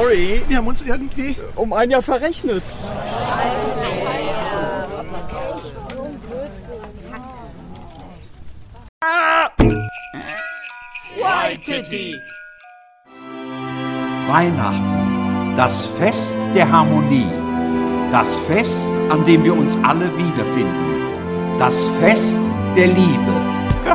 sorry, wir haben uns irgendwie um ein Jahr verrechnet. Waititi. Weihnachten, das Fest der Harmonie, das Fest, an dem wir uns alle wiederfinden, das Fest der Liebe.